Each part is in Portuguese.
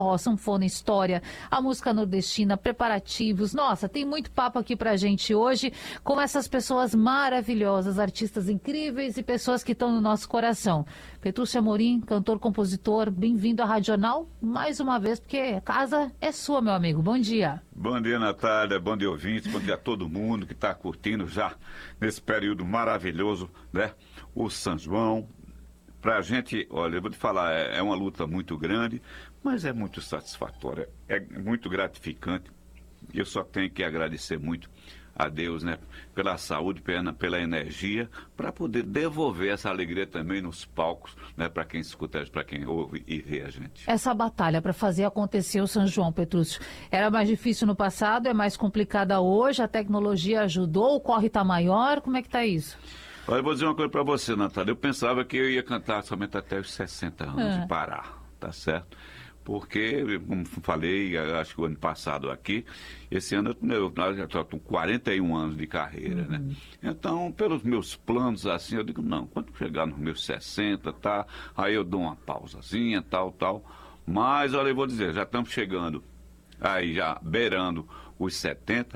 sanfona, história, a música nordestina, preparativos. Nossa, tem muito papo aqui pra gente hoje com essas pessoas maravilhosas, artistas incríveis e pessoas que estão no nosso coração. Petrúcio Amorim, cantor, compositor, bem-vindo à Radional mais uma vez, porque a casa é sua, meu amigo. Bom dia. Bom dia, Natália, bom dia, ouvintes, bom dia a todo mundo que está curtindo já nesse período maravilhoso, né? O São João. Pra gente, olha, eu vou te falar, é uma luta muito grande, mas é muito satisfatória, é muito gratificante. Eu só tenho que agradecer muito a Deus, né, pela saúde, pela energia, para poder devolver essa alegria também nos palcos, né, para quem escuta, para quem ouve e vê a gente. Essa batalha para fazer acontecer o São João, Petrúcio, era mais difícil no passado, é mais complicada hoje, a tecnologia ajudou, o corre está maior, como é que está isso? Olha, eu vou dizer uma coisa para você, Natália, eu pensava que eu ia cantar somente até os 60 anos e parar, tá certo? Porque, como falei, acho que o ano passado aqui, esse ano eu já estou com 41 anos de carreira, né? Então, pelos meus planos, assim, eu digo, não, quando chegar nos meus 60, tá, aí eu dou uma pausazinha, tal. Mas, olha, eu vou dizer, já estamos chegando aí, já beirando os 70,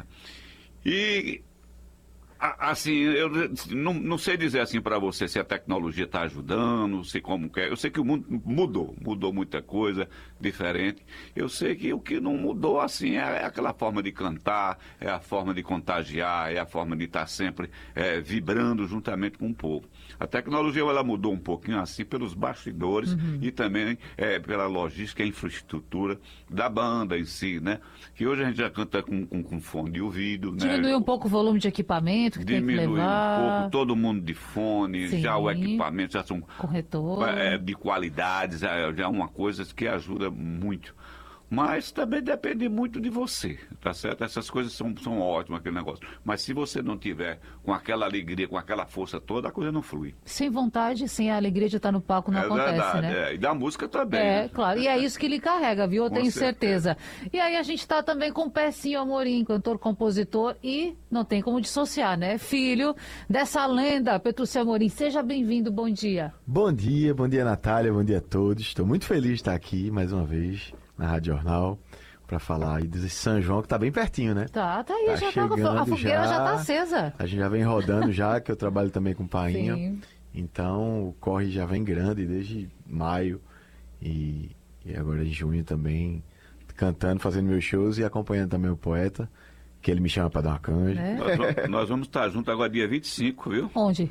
e... Assim, eu não sei dizer assim para você se a tecnologia está ajudando, se como que é. Eu sei que o mundo mudou muita coisa diferente. Eu sei que o que não mudou assim é aquela forma de cantar, é a forma de contagiar, é a forma de estar sempre vibrando juntamente com o povo. A tecnologia ela mudou um pouquinho assim pelos bastidores e também pela logística e infraestrutura da banda em si, né? Que hoje a gente já canta com fone de ouvido, né? Diminuiu um pouco o volume de equipamento que tem que levar. Um pouco, todo mundo de fone, Sim. já o equipamento já são corretor de qualidade, já é uma coisa que ajuda muito. Mas também depende muito de você, tá certo? Essas coisas são ótimas, aquele negócio. Mas se você não tiver com aquela alegria, com aquela força toda, a coisa não flui. Sem vontade, sem a alegria de estar no palco, não acontece, verdade, né? E da música também. Né? Claro. E é isso que lhe carrega, viu? Eu tenho certeza. E aí a gente está também com o Pecinho Amorim, cantor, compositor e não tem como dissociar, né? Filho dessa lenda, Petrúcio Amorim. Seja bem-vindo, bom dia. Bom dia, Natália, bom dia a todos. Estou muito feliz de estar aqui mais uma vez na Radional para falar aí desse São João que tá bem pertinho, né? Tá aí, tá já chegando, tá, a fogueira já tá acesa. A gente já vem rodando já, que eu trabalho também com Painho. Sim. Então o corre já vem grande desde maio e agora em junho também cantando, fazendo meus shows e acompanhando também o poeta, que ele me chama para dar uma canja. Nós vamos estar juntos agora dia 25, viu? Onde?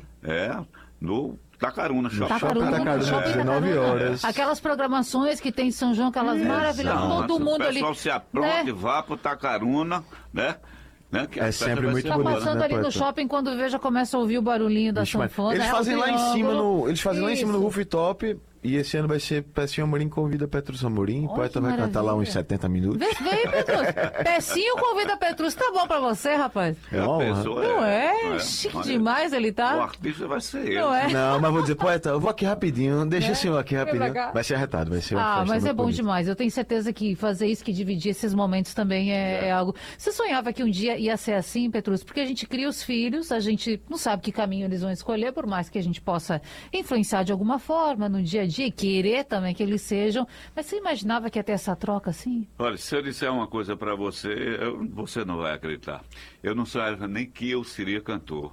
No Tacaruna, Tacaruna, 19 horas. Aquelas programações que tem em São João, aquelas maravilhosas, todo mundo ali. O pessoal se apronta e vá pro Tacaruna, né? Que é sempre muito bonito, passando ali no shopping, quando veja, começa a ouvir o barulhinho da sanfona. Eles fazem lá em cima no rooftop. E esse ano vai ser Pecinho Amorim convida Petrúcio Amorim. O poeta vai cantar lá uns 70 minutos. Vem, Petrúcio. Pecinho convida Petrúcio. Tá bom pra você, rapaz? É uma honra. Não é? Chique demais ele tá. O artista vai ser ele. Não, mas vou dizer, poeta, eu vou aqui rapidinho. Deixa o senhor aqui rapidinho. Vai ser arretado, vai ser uma festa mas é bom bonita. demais. Eu tenho certeza que fazer isso, que dividir esses momentos também é algo... Você sonhava que um dia ia ser assim, Petrúcio? Porque a gente cria os filhos, a gente não sabe que caminho eles vão escolher, por mais que a gente possa influenciar de alguma forma no dia a dia, querer também que eles sejam. Mas você imaginava que ia ter essa troca assim? Olha, se eu disser uma coisa para você, você não vai acreditar. Eu não sabia nem que eu seria cantor.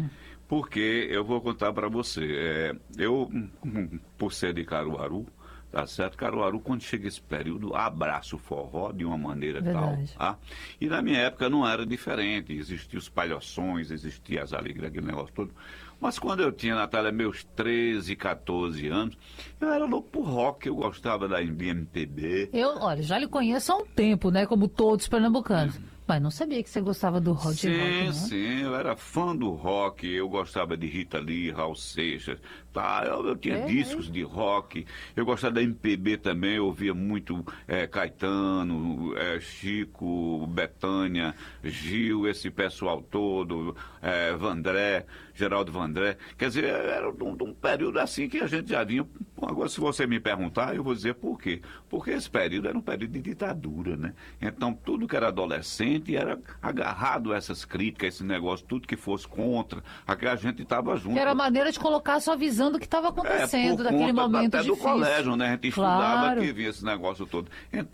Porque eu vou contar para você. Eu, por ser de Caruaru, tá certo? Caruaru, quando chega esse período, abraça o forró de uma maneira tal. Tá? E na minha época não era diferente. Existiam os palhoções, existiam as alegrias, aquele negócio todo. Mas quando eu tinha, Natália, meus 13, 14 anos, eu era louco por rock, eu gostava da MPB. Olha, já lhe conheço há um tempo, né? Como todos pernambucanos. Mas não sabia que você gostava do rock. Sim, eu era fã do rock, eu gostava de Rita Lee, Raul Seixas, tá? Eu tinha discos de rock, eu gostava da MPB também, eu ouvia muito Caetano, Chico, Bethânia, Gil, esse pessoal todo, Vandré, Geraldo Vandré. Quer dizer, era de um período assim que a gente já vinha. Agora, se você me perguntar, eu vou dizer por quê. Porque esse período era um período de ditadura, né? Então, tudo que era adolescente era agarrado a essas críticas, esse negócio, tudo que fosse contra, a gente estava junto. Que era a maneira de colocar a sua visão do que estava acontecendo, daquele momento até difícil. Do colégio, né? A gente estudava que via esse negócio todo. Então,